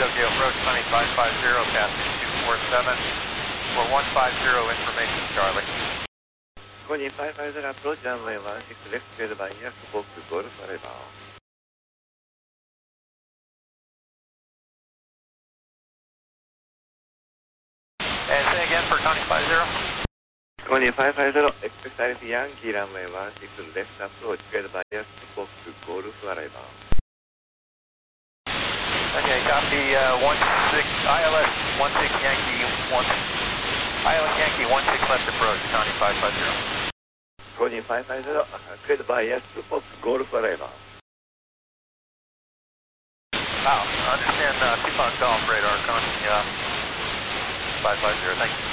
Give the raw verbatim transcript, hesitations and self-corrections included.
Tokyo approach, Sunny five five zero, passing two four seven, for one five zero, information Charlie. Sunny five five zero, approach runway one six, left cleared by Yankee Fox, Golf Arrival. And say again for Sunny five zero. Sunny five five zero, expect Yankee runway one six, left approach cleared by Yankee Fox, Golf Arrival. Okay, copy uh, one six, I L S one six Yankee one, I L S Yankee one six left approach, Sunny five five zero. Sunny five five zero, cleared by Yankee Fox, Golf Arrival. Wow, understand uh, Coupon Golf radar, Connie uh, five five zero, thank you.